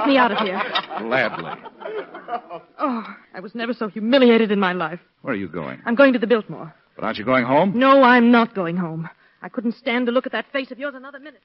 Take me out of here. Gladly. Oh, I was never so humiliated in my life. Where are you going? I'm going to the Biltmore. But aren't you going home? No, I'm not going home. I couldn't stand to look at that face of yours another minute.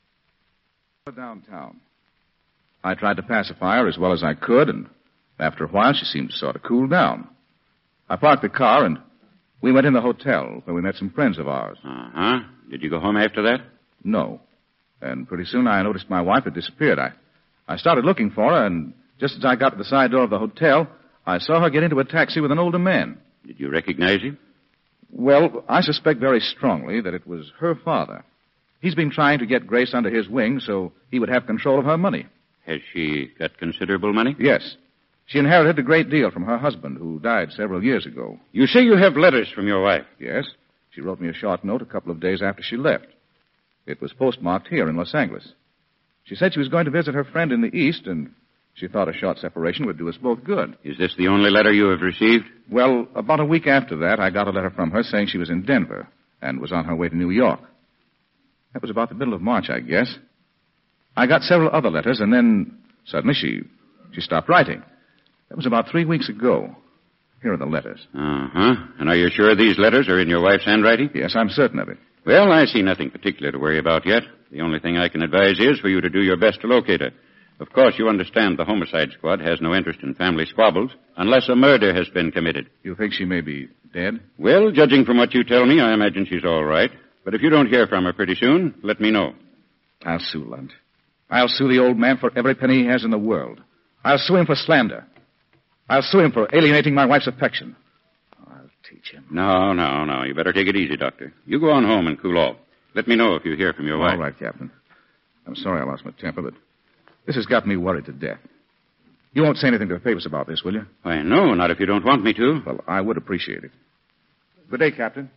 Downtown. I tried to pacify her as well as I could, and after a while she seemed to sort of cool down. I parked the car, and we went in the hotel, where we met some friends of ours. Uh-huh. Did you go home after that? No. And pretty soon I noticed my wife had disappeared. I started looking for her, and just as I got to the side door of the hotel, I saw her get into a taxi with an older man. Did you recognize him? Well, I suspect very strongly that it was her father. He's been trying to get Grace under his wing so he would have control of her money. Has she got considerable money? Yes. She inherited a great deal from her husband, who died several years ago. You say you have letters from your wife? Yes. She wrote me a short note a couple of days after she left. It was postmarked here in Los Angeles. She said she was going to visit her friend in the East, and she thought a short separation would do us both good. Is this the only letter you have received? Well, about a week after that, I got a letter from her saying she was in Denver and was on her way to New York. That was about the middle of March, I guess. I got several other letters, and then suddenly she stopped writing. That was about 3 weeks ago. Here are the letters. Uh-huh. And are you sure these letters are in your wife's handwriting? Yes, I'm certain of it. Well, I see nothing particular to worry about yet. The only thing I can advise is for you to do your best to locate her. Of course, you understand the homicide squad has no interest in family squabbles unless a murder has been committed. You think she may be dead? Well, judging from what you tell me, I imagine she's all right. But if you don't hear from her pretty soon, let me know. I'll sue Lunt. I'll sue the old man for every penny he has in the world. I'll sue him for slander. I'll sue him for alienating my wife's affection. I'll teach him. No. You better take it easy, Doctor. You go on home and cool off. Let me know if you hear from your wife. All right, Captain. I'm sorry I lost my temper, but this has got me worried to death. You won't say anything to the papers about this, will you? Why, no, not if you don't want me to. Well, I would appreciate it. Good day, Captain.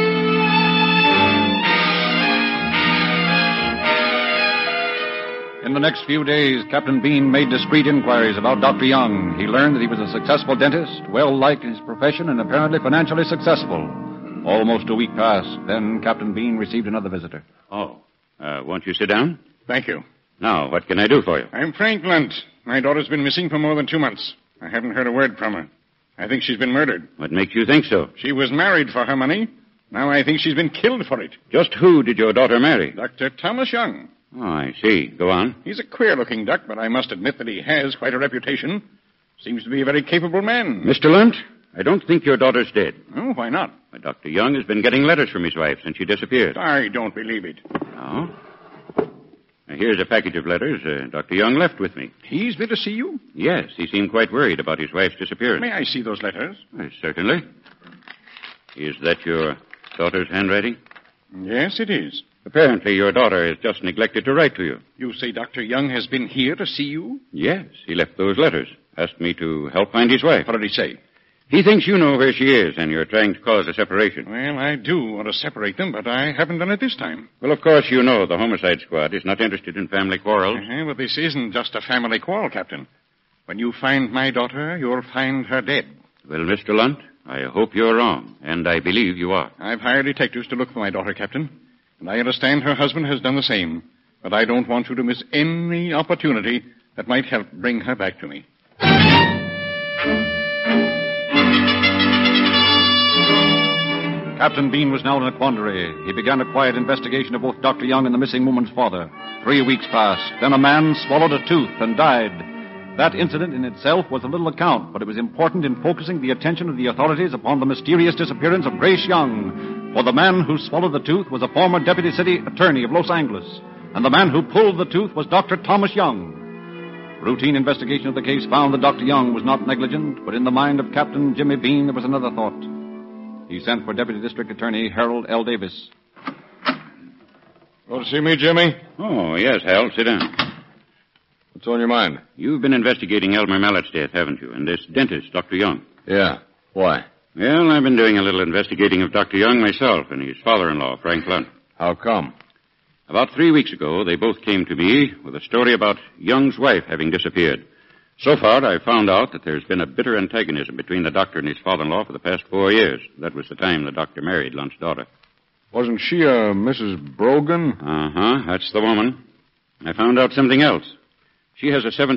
In the next few days, Captain Bean made discreet inquiries about Dr. Young. He learned that he was a successful dentist, well-liked in his profession, and apparently financially successful. Almost a week passed. Then Captain Bean received another visitor. Oh. Won't you sit down? Thank you. Now, what can I do for you? I'm Frank Lunt. My daughter's been missing for more than 2 months. I haven't heard a word from her. I think she's been murdered. What makes you think so? She was married for her money. Now I think she's been killed for it. Just who did your daughter marry? Dr. Thomas Young. Oh, I see. Go on. He's a queer-looking duck, but I must admit that he has quite a reputation. Seems to be a very capable man. Mr. Lunt, I don't think your daughter's dead. Oh, why not? But Dr. Young has been getting letters from his wife since she disappeared. I don't believe it. Oh? Now, here's a package of letters Dr. Young left with me. He's been to see you? Yes, he seemed quite worried about his wife's disappearance. May I see those letters? Certainly. Is that your daughter's handwriting? Yes, it is. Apparently, your daughter has just neglected to write to you. You say Dr. Young has been here to see you? Yes, he left those letters. Asked me to help find his wife. What did he say? He thinks you know where she is, and you're trying to cause a separation. Well, I do want to separate them, but I haven't done it this time. Well, of course, you know the homicide squad is not interested in family quarrels. But this isn't just a family quarrel, Captain. When you find my daughter, you'll find her dead. Well, Mr. Lunt, I hope you're wrong, and I believe you are. I've hired detectives to look for my daughter, Captain. And I understand her husband has done the same. But I don't want you to miss any opportunity that might help bring her back to me. Captain Bean was now in a quandary. He began a quiet investigation of both Dr. Young and the missing woman's father. 3 weeks passed. Then a man swallowed a tooth and died. That incident in itself was a little account, but it was important in focusing the attention of the authorities upon the mysterious disappearance of Grace Young. For the man who swallowed the tooth was a former deputy city attorney of Los Angeles, and the man who pulled the tooth was Dr. Thomas Young. Routine investigation of the case found that Dr. Young was not negligent, but in the mind of Captain Jimmy Bean there was another thought. He sent for Deputy District Attorney Harold L. Davis. Want to see me, Jimmy? Oh, yes, Hal. Sit down. What's on your mind? You've been investigating Elmer Mallett's death, haven't you? And this dentist, Dr. Young. Yeah. Why? Well, I've been doing a little investigating of Dr. Young myself and his father-in-law, Frank Lunt. How come? About 3 weeks ago, they both came to me with a story about Young's wife having disappeared. So far, I've found out that there's been a bitter antagonism between the doctor and his father-in-law for the past 4 years. That was the time the doctor married Lunt's daughter. Wasn't she a Mrs. Brogan? Uh-huh, that's the woman. I found out something else. She has a